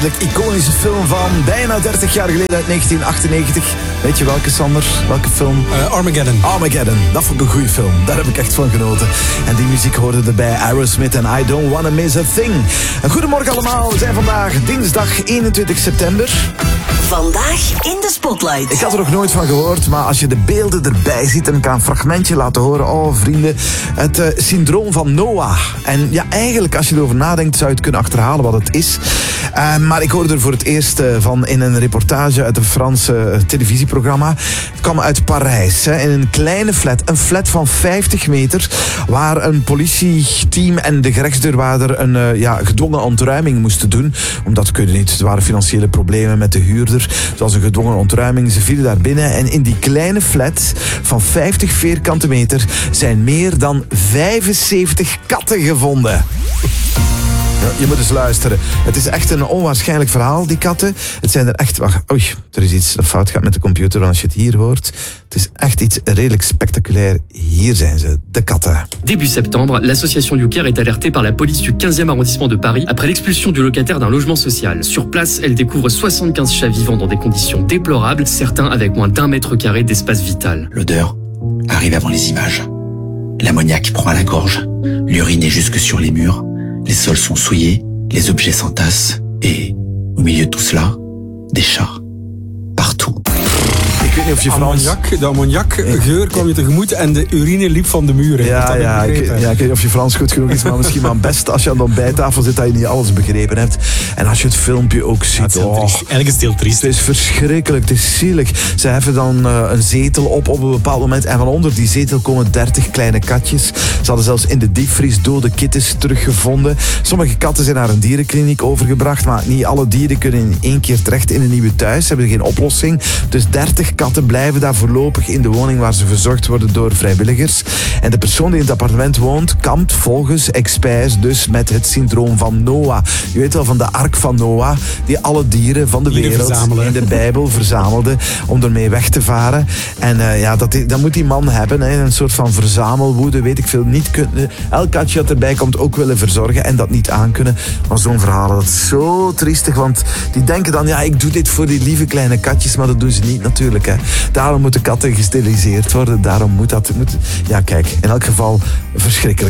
De iconische film van bijna 30 jaar geleden uit 1998. Weet je welke, Sander? Welke film? Armageddon. Armageddon. Dat vond ik een goede film. Daar heb ik echt van genoten. En die muziek hoorde erbij. Aerosmith en I Don't Wanna Miss a Thing. Goedemorgen allemaal. We zijn vandaag dinsdag 21 september. Vandaag in de Spotlight. Ik had er nog nooit van gehoord, maar als je de beelden erbij ziet en ik kan een fragmentje laten horen. Oh, vrienden. Het syndroom van Noah. En ja, eigenlijk als je erover nadenkt zou je het kunnen achterhalen wat het is. Maar ik hoorde er voor het eerst van in een reportage uit een Franse televisieprogramma. Het kwam uit Parijs, in een kleine flat. Een flat van 50 meter, waar een politieteam en de gerechtsdeurwaarder een gedwongen ontruiming moesten doen. Omdat, kun je niet, er waren financiële problemen met de huurder. Het was een gedwongen ontruiming, ze vielen daar binnen. En in die kleine flat van 50 vierkante meter zijn meer dan 75 katten gevonden. Ja, je moet eens luisteren. Het is echt een onwaarschijnlijk verhaal, die katten. Het zijn er echt... Wacht, oei, er is iets dat fout gaat met de computer als je het hier hoort. Het is echt iets redelijk spectaculair. Hier zijn ze, de katten. Début septembre, l'association YouCare est alertée par la police du 15e arrondissement de Paris après l'expulsion du locataire d'un logement social. Sur place, elle découvre 75 chats vivants dans des conditions déplorables, certains avec moins d'1 mètre carré d'espace vital. L'odeur arrive avant les images. L'ammoniaque prend à la gorge, l'urine est jusque sur les murs. Les sols sont souillés, les objets s'entassent et, au milieu de tout cela, des chats. Partout. Ik weet niet of je Frans... De ammoniakgeur kwam je tegemoet en de urine liep van de muren. Ik weet niet of je Frans goed genoeg is, maar misschien maar best als je aan de ontbijttafel zit dat je niet alles begrepen hebt. En als je het filmpje ook ziet... Eigenlijk is het heel triest. Het is verschrikkelijk, het is zielig. Ze heffen dan een zetel op een bepaald moment en van onder die zetel komen 30 kleine katjes. Ze hadden zelfs in de diepvries dode kittens teruggevonden. Sommige katten zijn naar een dierenkliniek overgebracht, maar niet alle dieren kunnen in één keer terecht in een nieuwe thuis. Ze hebben geen oplossing. Dus 30 katten blijven daar voorlopig in de woning waar ze verzorgd worden door vrijwilligers. En de persoon die in het appartement woont, kampt volgens experts dus met het syndroom van Noah. Je weet wel, van de ark van Noah, die alle dieren van de wereld in de Bijbel verzamelde om ermee weg te varen. En dat moet die man hebben, een soort van verzamelwoede, weet ik veel, niet kunnen. Elk katje dat erbij komt ook willen verzorgen en dat niet aankunnen. Maar zo'n verhaal, dat is zo triestig, want die denken dan, ik doe dit voor die lieve kleine katjes, maar dat doen ze niet natuurlijk. Daarom moeten katten gesteriliseerd worden. Daarom moet dat... Ja, kijk, in elk geval verschrikkelijk.